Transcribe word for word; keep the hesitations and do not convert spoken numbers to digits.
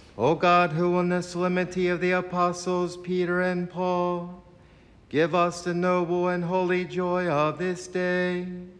O God, who in the solemnity of the apostles Peter and Paul, give us the noble and holy joy of this day.